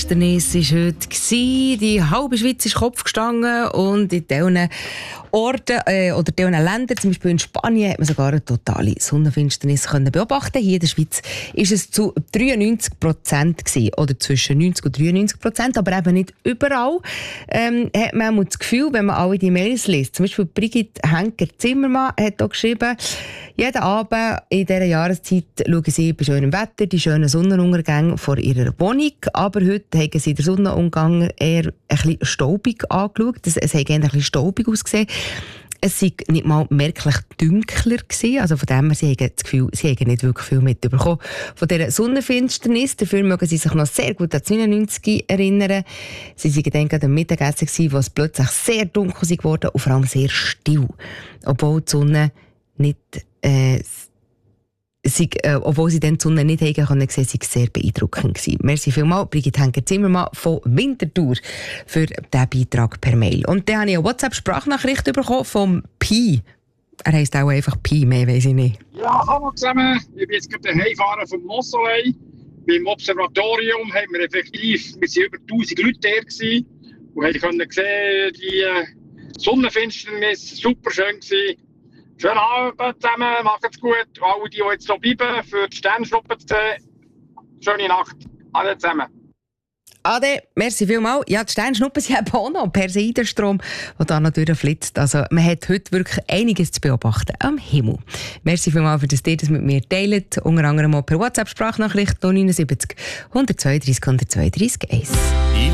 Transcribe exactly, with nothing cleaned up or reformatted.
Es war heute, die halbe Schweiz ist Kopf gestanden und in diesen Orten äh, oder diesen Ländern, zum Beispiel in Spanien, hat man sogar eine totale Sonnenfinsternis können beobachten. Hier in der Schweiz ist es zu dreiundneunzig Prozent gewesen, oder zwischen neunzig und dreiundneunzig Prozent, aber eben nicht überall. Ähm, hat man auch das Gefühl, wenn man alle die Mails liest, zum Beispiel Brigitte Henker-Zimmermann hat hier geschrieben, jeden Abend in dieser Jahreszeit schauen sie bei schönem Wetter die schönen Sonnenuntergänge vor ihrer Wohnung, aber heute haben sie den Sonnenuntergang eher ein bisschen staubig angeschaut. Es, es hat ein bisschen staubig ausgesehen. Es war nicht mal merklich dunkler gewesen. Also von dem her, sie haben das Gefühl, sie haben nicht wirklich viel mitbekommen von dieser Sonnenfinsternis. Dafür mögen sie sich noch sehr gut an die neunundneunzig erinnern. Sie waren dann gerade am Mittagessen gewesen, wo es plötzlich sehr dunkel geworden und vor allem sehr still. Obwohl die Sonne nicht, äh, Sie, äh, obwohl sie dann die Sonne nicht haben konnten, sehen, sie sehr beeindruckend gewesen. Merci vielmals, Brigitte Henker-Zimmermann von Winterthur für diesen Beitrag per Mail. Und dann habe ich eine WhatsApp-Sprachnachricht bekommen vom Pi. Er heisst auch einfach Pi, mehr weiss ich nicht. Ja, hallo zusammen. Ich bin jetzt gerade heimgefahren vom Mosselei. Beim Observatorium haben wir effektiv, wir waren über tausend Leute da gewesen und haben gesehen, die Sonnenfinsternis, super schön gewesen. Schönen Abend zusammen, macht's gut. Und alle, die jetzt noch bleiben, für die Sternschnuppe zu sehen, schöne Nacht. Alle zusammen. Ade, merci vielmals. Ja, die Sternschnuppen sind eben auch noch Perseidenstrom, der da natürlich flitzt. Also man hat heute wirklich einiges zu beobachten am Himmel. Merci vielmals, für das ihr das mit mir teilt. Unter anderem auch per WhatsApp-Sprachnachricht null neun sieben eins eins zwei drei eins zwei drei eins.